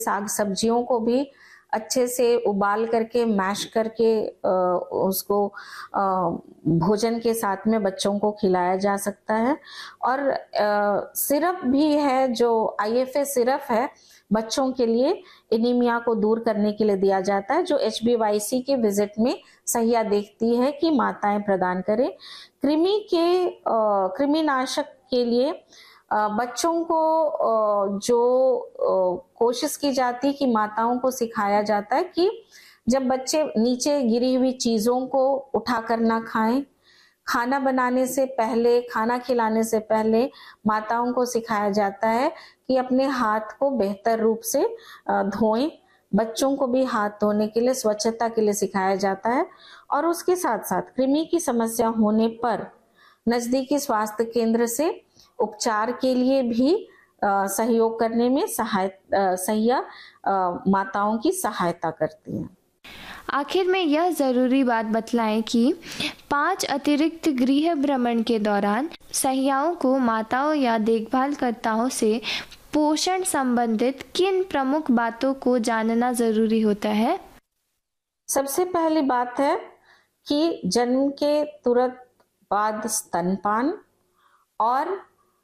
साग सब्जियों को भी अच्छे से उबाल करके मैश करके उसको भोजन के साथ में बच्चों को खिलाया जा सकता है। और सिरप भी है, जो IFA सिरप है, बच्चों के लिए एनीमिया को दूर करने के लिए दिया जाता है, जो HBYC के विजिट में सहिया देखती है कि माताएं प्रदान करें। कृमिनाशक के लिए बच्चों को जो कोशिश की जाती है कि माताओं को सिखाया जाता है कि जब बच्चे नीचे गिरी हुई चीजों को उठाकर ना खाएं, खाना बनाने से पहले, खाना खिलाने से पहले माताओं को सिखाया जाता है कि अपने हाथ को बेहतर रूप से धोएं। बच्चों को भी हाथ धोने के लिए, स्वच्छता के लिए सिखाया जाता है। और उसके साथ साथ कृमि की समस्या होने पर नजदीकी स्वास्थ्य केंद्र से उपचार के लिए भी सहयोग करने में सहिया माताओं की सहायता करती हैं। आखिर में यह ज़रूरी बात बतलाएं कि 5 अतिरिक्त गृह भ्रमण के दौरान सहियाओं को माताओं या देखभालकर्ताओं से पोषण संबंधित किन प्रमुख बातों को जानना जरूरी होता है? सबसे पहली बात है कि जन्म के तुरंत बाद स्तनपान और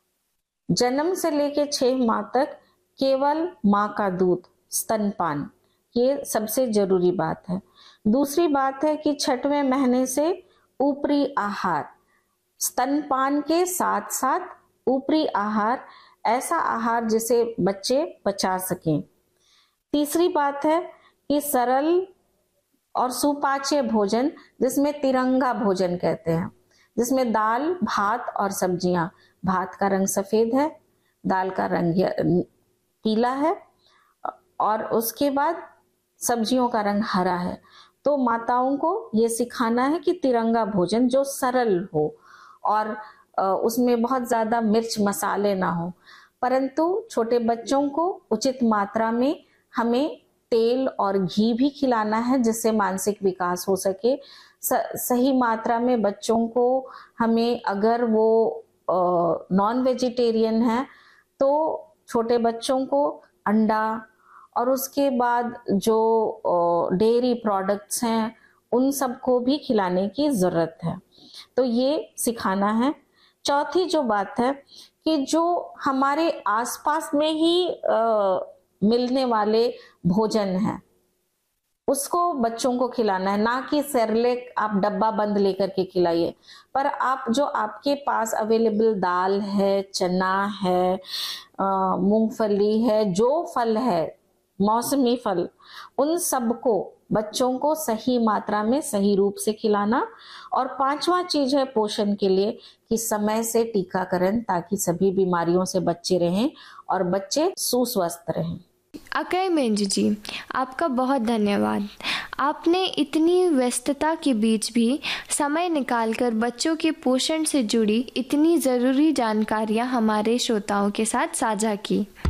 जन्म से लेकर 6 माह तक केवल माँ का दूध, स्तनपान, ये सबसे जरूरी बात है। दूसरी बात है कि 6वें महीने से ऊपरी आहार, स्तनपान के साथ साथ ऊपरी आहार, ऐसा आहार जिसे बच्चे पचा सकें। तीसरी बात है कि सरल और सुपाच्य भोजन, जिसमें तिरंगा भोजन कहते हैं, जिसमें दाल, भात और सब्जियां। भात का रंग सफेद है, दाल का रंग पीला है और उसके बाद सब्जियों का रंग हरा है। तो माताओं को ये सिखाना है कि तिरंगा भोजन जो सरल हो और उसमें बहुत ज्यादा मिर्च मसाले ना हो, परंतु छोटे बच्चों को उचित मात्रा में हमें तेल और घी भी खिलाना है, जिससे मानसिक विकास हो सके। सही मात्रा में बच्चों को हमें, अगर वो नॉन वेजिटेरियन है तो छोटे बच्चों को अंडा और उसके बाद जो डेयरी प्रोडक्ट्स हैं उन सबको भी खिलाने की जरूरत है। तो ये सिखाना है। चौथी जो बात है कि जो हमारे आसपास में ही मिलने वाले भोजन है उसको बच्चों को खिलाना है, ना कि सेरेलैक आप डब्बा बंद लेकर के खिलाइए, पर आप जो आपके पास अवेलेबल दाल है, चना है, मूंगफली है, जो फल है, मौसमी फल, उन सबको बच्चों को सही मात्रा में सही रूप से खिलाना। और 5वां चीज है पोषण के लिए कि समय से टीकाकरण, ताकि सभी बीमारियों से बच्चे रहें और बच्चे सुस्वस्थ रहें। अकय मेंज जी, आपका बहुत धन्यवाद। आपने इतनी व्यस्तता के बीच भी समय निकालकर बच्चों के पोषण से जुड़ी इतनी ज़रूरी जानकारियाँ हमारे श्रोताओं के साथ साझा की।